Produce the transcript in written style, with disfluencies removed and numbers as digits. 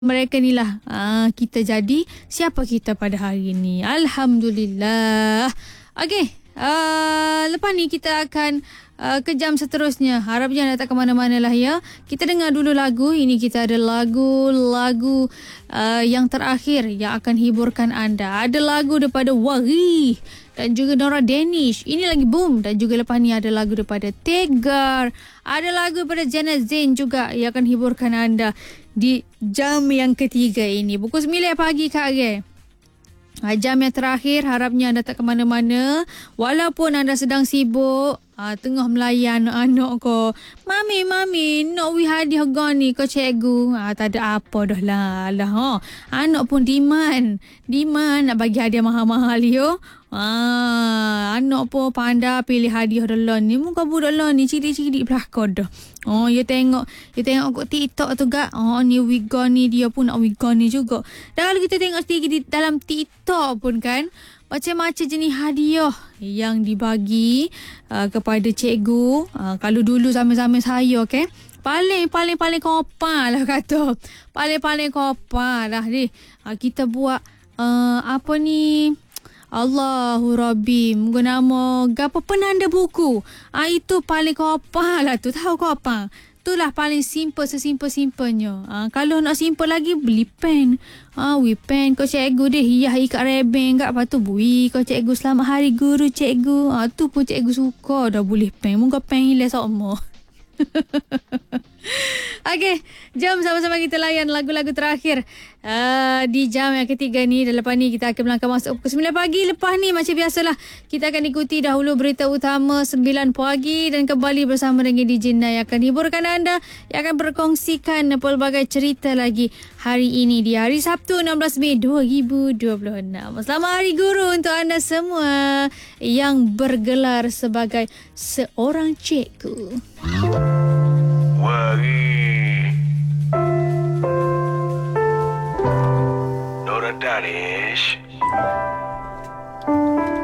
mereka ni lah kita jadi siapa kita pada hari ini. Alhamdulillah. Okey, lepas ni kita akan ke jam seterusnya. Harap jangan tak ke mana-mana lah ya. Kita dengar dulu lagu. Ini kita ada lagu yang terakhir yang akan hiburkan anda. Ada lagu daripada Wari dan juga Nora Danish. Ini lagi boom. Dan juga lepas ni ada lagu daripada Tegar. Ada lagu daripada Janet Zain juga yang akan hiburkan anda di jam yang ketiga ini. Pukul 9 pagi Kak Age. Jam yang terakhir, harapnya anda tak ke mana-mana. Walaupun anda sedang sibuk, tengah melayan anak ko. Mami, nak we hadiah gani ko cikgu. Tak ada apa dah lah. Anak pun demand nak bagi hadiah mahal-mahal yo. Anak pun pandai pilih hadiah dah ni. Muka budak lah ni cidik-cidik belakang dah. You tengok kat TikTok tu gak. Ni Wiga ni dia pun nak Wiga ni juga. Dan kalau kita tengok sedikit di dalam TikTok pun kan, macam-macam jenis hadiah yang dibagi kepada cikgu. Kalau dulu zaman-zaman saya, okay? Paling kopal lah kata. Paling kopal lah ni. Kita buat apa ni? Allahu Rabbi, mungkin nama apa penanda buku. Itu paling kopal lah tu. Tahu kopal? Itulah paling simple, sesimpel-simpelnya. Kalau nak simple lagi, beli pen. We pen kau cikgu deh. Hiyah ikat rebeng kat. Lepas tu bui kau cikgu selamat hari guru cikgu. Tu pun cikgu suka dah boleh pen. Muka pen hilang semua. Okey, jom sama-sama kita layan lagu-lagu terakhir di jam yang ketiga ni. Dan lepas ni kita akan melangkah masuk pukul 9 pagi. Lepas ni macam biasalah, kita akan ikuti dahulu berita utama 9 pagi dan kembali bersama dengan DJ Nai yang akan hiburkan anda, yang akan berkongsikan pelbagai cerita lagi hari ini di hari Sabtu 16 Mei 2026. Selamat Hari Guru untuk anda semua yang bergelar sebagai seorang cikgu. Wari Nora Danish